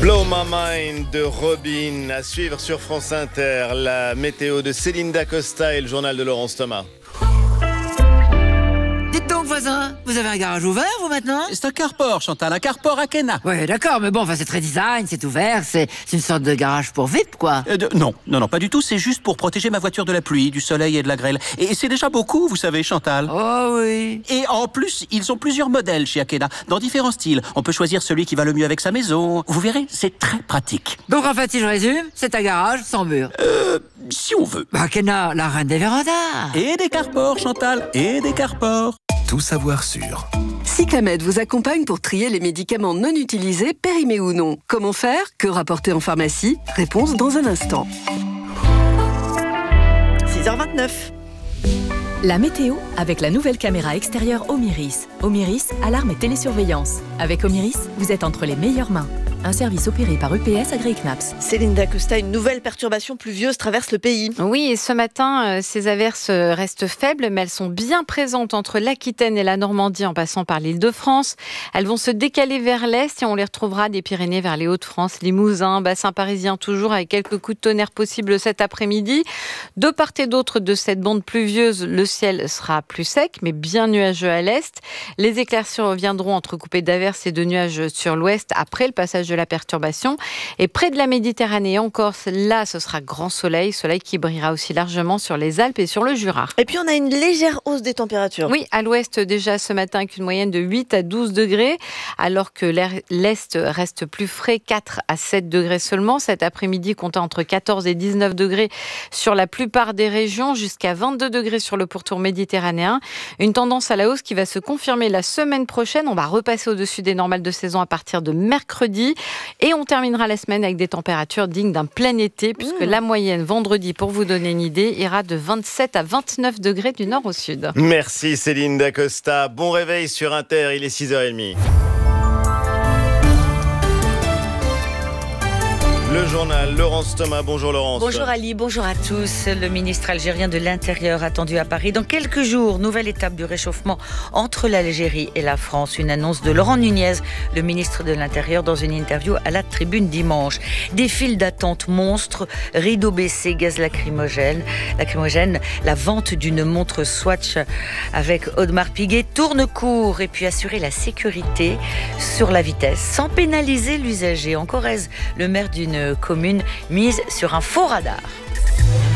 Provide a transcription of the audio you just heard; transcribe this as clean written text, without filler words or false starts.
Blow My Mind de Robin, à suivre sur France Inter. La météo de Céline Dacosta et le journal de Laurence Thomas. Dites donc, voisin, vous avez un garage ouvert, vous, maintenant ? C'est un carport, Chantal, un carport à Kena. Ouais, d'accord, mais bon, c'est très design, c'est ouvert, c'est une sorte de garage pour VIP, quoi. Non, pas du tout, c'est juste pour protéger ma voiture de la pluie, du soleil et de la grêle. Et c'est déjà beaucoup, vous savez, Chantal. Oh oui. Et en plus, ils ont plusieurs modèles chez Akena, dans différents styles. On peut choisir celui qui va le mieux avec sa maison. Vous verrez, c'est très pratique. Donc en fait, si je résume, c'est un garage sans mur. Si on veut. Akena, la reine des vérandas. Et des carports, Chantal, et des carports. Tout savoir sûr. Cyclamed vous accompagne pour trier les médicaments non utilisés, périmés ou non. Comment faire ? Que rapporter en pharmacie ? Réponse dans un instant. 6h29. La météo avec la nouvelle caméra extérieure Omiris. Omiris, alarme et télésurveillance. Avec Omiris, vous êtes entre les meilleures mains. Un service opéré par UPS AgriKnaps. Céline Dacosta, une nouvelle perturbation pluvieuse traverse le pays. Oui, et ce matin, ces averses restent faibles, mais elles sont bien présentes entre l'Aquitaine et la Normandie en passant par l'Île-de-France. Elles vont se décaler vers l'est et on les retrouvera des Pyrénées vers les Hauts-de-France, Limousin, bassin parisien toujours, avec quelques coups de tonnerre possibles cet après-midi. De part et d'autre de cette bande pluvieuse, le ciel sera plus sec, mais bien nuageux à l'est. Les éclaircies reviendront entrecoupées d'averses et de nuages sur l'ouest après le passage de la perturbation. Et près de la Méditerranée en Corse, là, ce sera grand soleil qui brillera aussi largement sur les Alpes et sur le Jura. Et puis on a une légère hausse des températures. Oui, à l'ouest déjà ce matin avec une moyenne de 8 à 12 degrés, alors que l'est reste plus frais, 4 à 7 degrés seulement. Cet après-midi, comptez entre 14 et 19 degrés sur la plupart des régions, jusqu'à 22 degrés sur le pourtour méditerranéen. Une tendance à la hausse qui va se confirmer la semaine prochaine. On va repasser au-dessus des normales de saison à partir de mercredi. Et on terminera la semaine avec des températures dignes d'un plein été, puisque la moyenne vendredi, pour vous donner une idée, ira de 27 à 29 degrés du nord au sud. Merci Céline Dacosta. Bon réveil sur Inter, il est 6h30. Le journal, Laurence Thomas. Bonjour Laurence. Bonjour Ali, bonjour à tous. Le ministre algérien de l'Intérieur attendu à Paris dans quelques jours. Nouvelle étape du réchauffement entre l'Algérie et la France. Une annonce de Laurent Nunez, le ministre de l'Intérieur, dans une interview à la Tribune dimanche. Des files d'attente monstres, rideaux baissés, gaz lacrymogène, la vente d'une montre Swatch avec Audemars Piguet tourne court, et puis assurer la sécurité sur la vitesse sans pénaliser l'usager. En Corrèze, le maire d'une commune mise sur un faux radar.